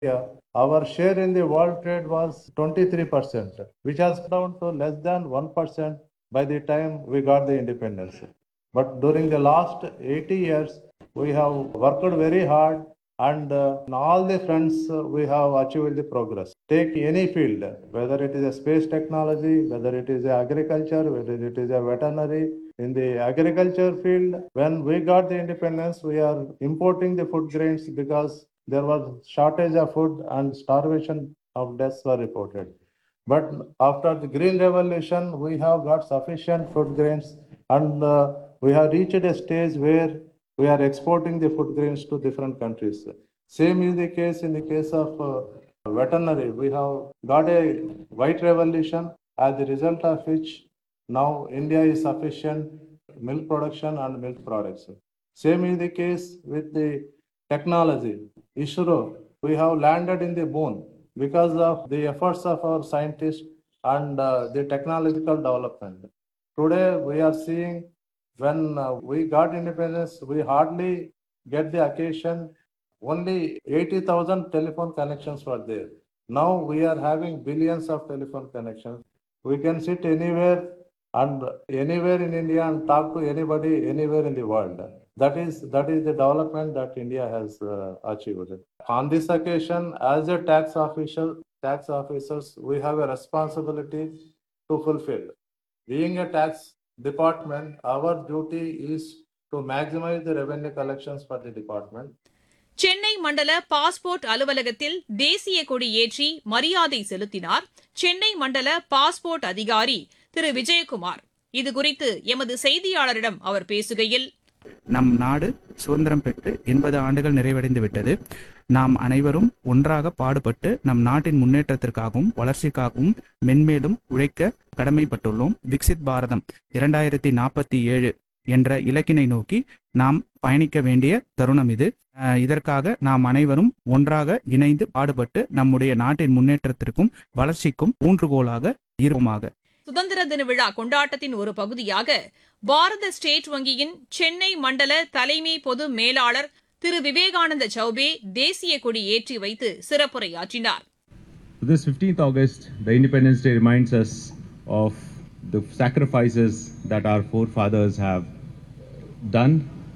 Yeah, our share in the world trade was 23%, which has down to less than 1% by the time we got the independence. But during the last 80 years, we have worked very hard and in all the fronts we have achieved the progress. Take any field, whether it is a space technology, whether it is agriculture, whether it is a veterinary. In the agriculture field, when we got the independence, we are importing the food grains because there was shortage of food and starvation of deaths were reported. But after the green revolution, we have got sufficient food grains and we have reached a stage where we are exporting the food grains to different countries. Same is the case in the case of veterinary. We have got a white revolution as a result of which now India is sufficient milk production and milk products. Same is the case with the technology. ISRO, we have landed in the moon because of the efforts of our scientists and the technological development. Today, we are seeing when we got independence, we hardly get the occasion. Only 80,000 telephone connections were there. Now we are having billions of telephone connections. We can sit anywhere in India and talk to anybody anywhere in the world. That is the development that India has achieved. On this occasion, as a tax officers, we have a responsibility to fulfill. Being a tax department, our duty is to maximize the revenue collections for the department. Chennai மண்டல passport அலுவலகத்தில் தேசிய கொடி ஏற்றி மரியாதை செலுத்தினார் சென்னை மண்டல passport அதிகாரி திரு விஜயகுமார். இதுகுறித்து எமது செய்தியாளரிடம் அவர் பேசுகையில், நம் நாடு சுதந்திரம் பெற்று 80 ஆண்டுகள் நிறைவடைந்து விட்டது. நாம் அனைவரும் ஒன்றாக பாடுபட்டு நம் நாட்டின் முன்னேற்றத்திற்காகவும் வளர்ச்சிக்காகவும் மென்மேலும் உழைக்க கடமைப்பட்டுள்ளோம். விக்சித் பாரதம் 2047 என்ற இலக்கினை நோக்கி நாம் பயணிக்க வேண்டிய தருணம் இது. இதற்காக நாம் அனைவரும் ஒன்றாக இணைந்து பாடுபட்டு நம்முடைய நாட்டின் முன்னேற்றத்திற்கும் வளர்ச்சிக்கும் ஊன்றுகோலாக இருப்போமாக. சுதந்திர தின விழா கொண்டாட்டத்தின் ஒரு பகுதியாக பாரத ஸ்டேட் வங்கியின் சென்னை மண்டல தலைமை பொது மேலாளர் திரு விவேகானந்த சௌபே தேசிய கொடி ஏற்றி வைத்து சிறப்புரையாற்றினார். This 15th August, the Independence Day reminds us of the sacrifices that our forefathers have done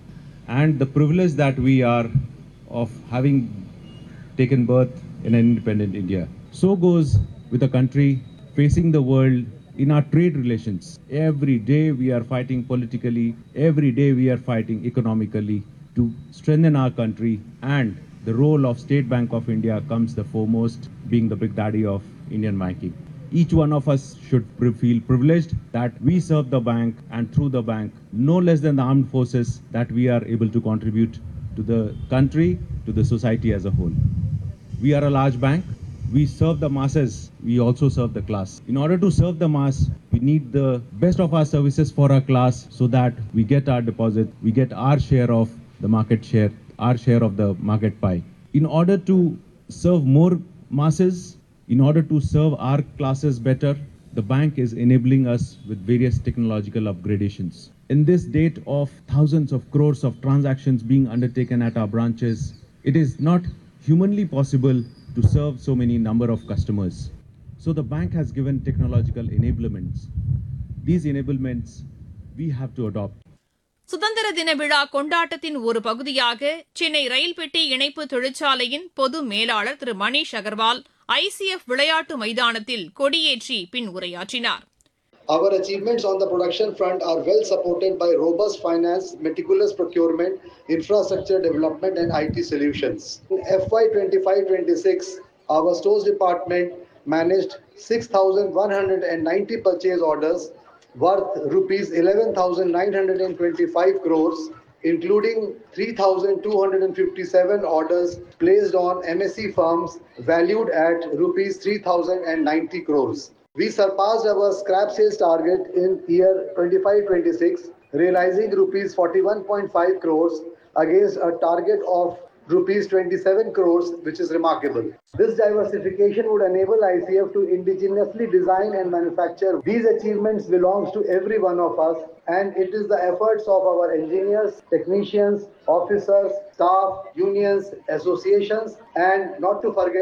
and the privilege that we are of having taken birth in an independent India. So goes with a country facing the world in our trade relations. Every day we are fighting politically, every day we are fighting economically to strengthen our country, and the role of State Bank of India comes the foremost, being the big daddy of Indian banking. Each one of us should feel privileged that we serve the bank, and through the bank, no less than the armed forces, that we are able to contribute to the country, to the society as a whole. We are a large bank. We serve the masses. We also serve the class. In order to serve the mass, we need the best of our services for our class so that we get our deposit, we get our share of the market share, our share of the market pie. In order to serve more masses, in order to serve our classes better, the bank is enabling us with various technological upgradations. In this date of thousands of crores of transactions being undertaken at our branches, it is not humanly possible to serve so many number of customers. So the bank has given technological enablements. These enablements we have to adopt. சுதந்திர தின விழா கொண்டாட்டத்தின் ஒரு பகுதியாக சென்னை ரயில் பெட்டி இணைப்பு தொழிற்சாலையின் பொது மேலாளர் திரு Manish Agarwal ICF விளையாட்டு மைதானத்தில் கொடியேற்றி பின் உரையாற்றினார். Our achievements on the production front are well supported by robust finance, meticulous procurement, infrastructure development, and IT solutions. In FY 25-26, our stores department managed 6,190 purchase orders worth rupees 11,925 crores, including 3,257 orders placed on MSE firms valued at rupees 3,090 crores. We surpassed our scrap sales target in year 25-26, realizing rupees 41.5 crores against a target of rupees 27 crores, which is remarkable. This diversification would enable ICF to indigenously design and manufacture. These achievements belongs to every one of us, and it is the efforts of our engineers, technicians, officers, staff, unions, associations, and not to forget